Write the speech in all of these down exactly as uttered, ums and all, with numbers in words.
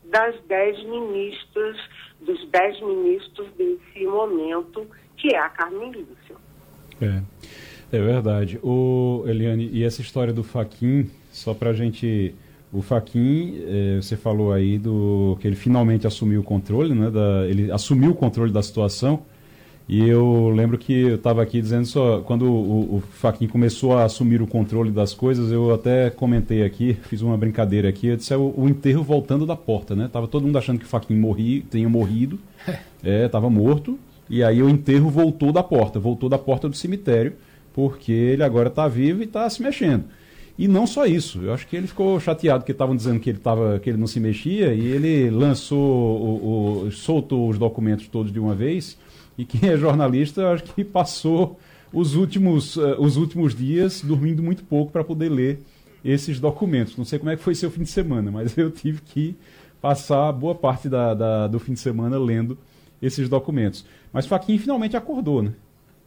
das dez ministras, dos dez ministros desse momento, que é a Carmen Lúcia. É, é verdade. O, Eliane, e essa história do Fachin, só para a gente... O Fachin, eh, você falou aí do que ele finalmente assumiu o controle, né? Da, ele assumiu o controle da situação. E eu lembro que eu estava aqui dizendo só, quando o, o Fachin começou a assumir o controle das coisas, eu até comentei aqui, fiz uma brincadeira aqui, eu disse é o, o enterro voltando da porta, né? Tava todo mundo achando que o Fachin morri, tinha morrido, é, tava morto, e aí o enterro voltou da porta, voltou da porta do cemitério, porque ele agora está vivo e está se mexendo. E não só isso, eu acho que ele ficou chateado porque estavam dizendo que ele, tava, que ele não se mexia, e ele lançou, o, o, soltou os documentos todos de uma vez. E quem é jornalista, acho que passou os últimos, uh, os últimos dias dormindo muito pouco para poder ler esses documentos. Não sei como é que foi seu fim de semana, mas eu tive que passar boa parte da, da, do fim de semana lendo esses documentos. Mas Fachin finalmente acordou, né?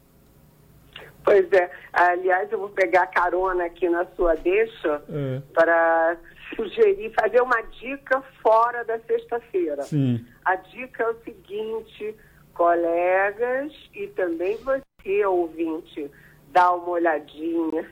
Pois é. Aliás, eu vou pegar carona aqui na sua deixa é. para sugerir, fazer uma dica fora da sexta-feira. Sim. A dica é o seguinte... Colegas e também você, ouvinte, dá uma olhadinha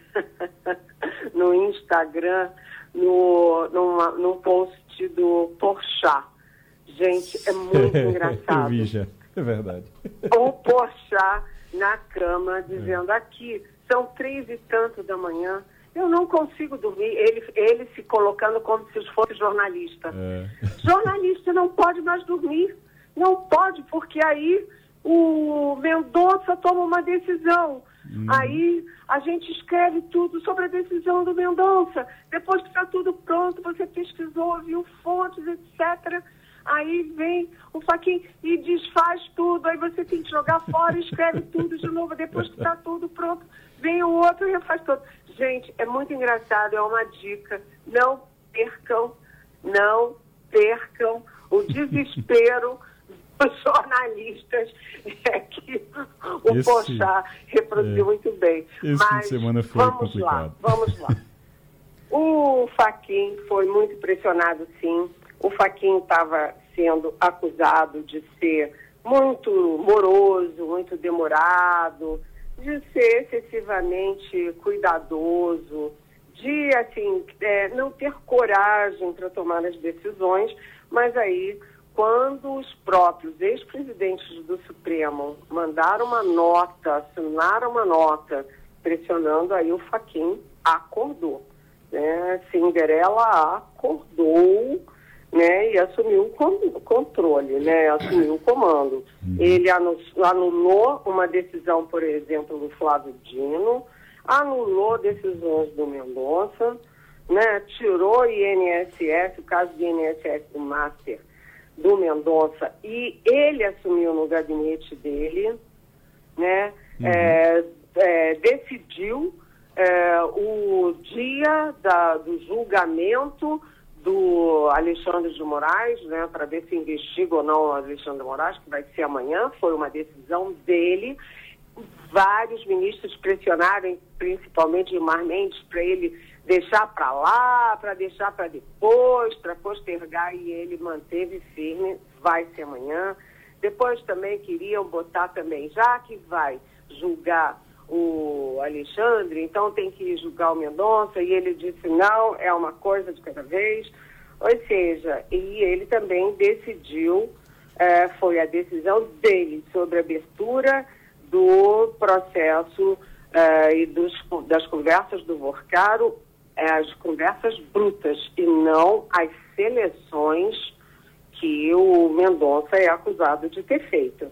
no Instagram, no, numa, no post do Porchat. Gente, é muito engraçado. Eu vi já, é verdade. O Porchat na cama, dizendo é. aqui, são três e tanto da manhã, eu não consigo dormir. Ele, ele se colocando como se fosse jornalista. É. Jornalista não pode mais dormir. Não pode, porque aí o Mendonça toma uma decisão. Hum. Aí a gente escreve tudo sobre a decisão do Mendonça. Depois que está tudo pronto, você pesquisou, viu fontes, etcétera. Aí vem o Fachin e desfaz tudo. Aí você tem que jogar fora e escreve tudo de novo. Depois que está tudo pronto, vem o outro e refaz tudo. Gente, é muito engraçado, é uma dica. Não percam, não percam o desespero os jornalistas é que o esse, Porchat reproduziu é, muito bem. Esse Mas fim de semana foi vamos complicado. lá, vamos lá. O Fachin foi muito pressionado, sim. O Fachin estava sendo acusado de ser muito moroso, muito demorado, de ser excessivamente cuidadoso, de assim, é, não ter coragem para tomar as decisões, mas aí quando os próprios ex-presidentes do Supremo mandaram uma nota, assinaram uma nota, pressionando, aí o Fachin acordou. Né? Cinderela acordou, né? E assumiu o controle, né? Assumiu o comando. Uhum. Ele anulou uma decisão, por exemplo, do Flávio Dino, anulou decisões do Mendonça, né? Tirou o I N S S, o caso do I N S S do Master, do Mendonça, e ele assumiu no gabinete dele, né? Uhum. É, é, decidiu é, o dia da, do julgamento do Alexandre de Moraes, né? Para ver se investiga ou não o Alexandre de Moraes, que vai ser amanhã. Foi uma decisão dele. Vários ministros pressionaram, principalmente Gilmar Mendes, para ele deixar para lá, para deixar para depois, para postergar, e ele manteve firme, vai ser amanhã. Depois também queriam botar também, já que vai julgar o Alexandre, então tem que julgar o Mendonça, e ele disse não, é uma coisa de cada vez. Ou seja, e ele também decidiu, é, foi a decisão dele sobre a abertura do processo é, e dos, das conversas do Vorcaro, as conversas brutas e não as seleções que o Mendonça é acusado de ter feito.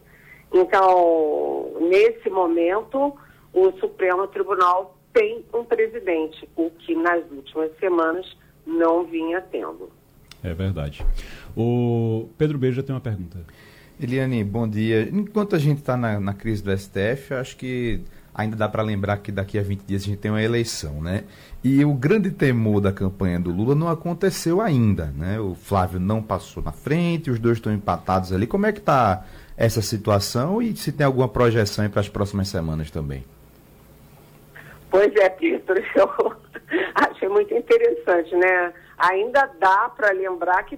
Então, nesse momento, o Supremo Tribunal tem um presidente, o que nas últimas semanas não vinha tendo. É verdade. O Pedro Beija tem uma pergunta. Eliane, bom dia. Enquanto a gente está na, na crise do S T F, acho que ainda dá para lembrar que daqui a vinte dias a gente tem uma eleição, né? E o grande temor da campanha do Lula não aconteceu ainda, né? O Flávio não passou na frente, os dois estão empatados ali. Como é que está essa situação e se tem alguma projeção para as próximas semanas também? Pois é, Pedro, eu achei muito interessante, né? Ainda dá para lembrar que